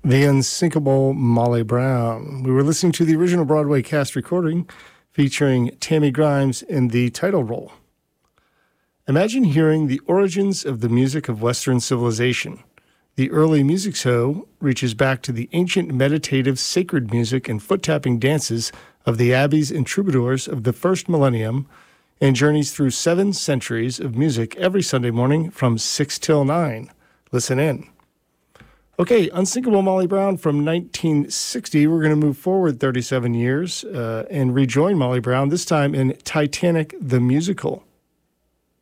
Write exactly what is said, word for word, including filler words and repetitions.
The unsinkable Molly Brown. We were listening to the original Broadway cast recording featuring Tammy Grimes in the title role. Imagine hearing the origins of the music of Western civilization. The early music show reaches back to the ancient meditative sacred music and foot-tapping dances of the abbeys and troubadours of the first millennium and journeys through seven centuries of music every Sunday morning from six till nine. Listen in. Okay, Unsinkable Molly Brown from nineteen sixty. We're going to move forward thirty-seven years uh, and rejoin Molly Brown, this time in Titanic the Musical.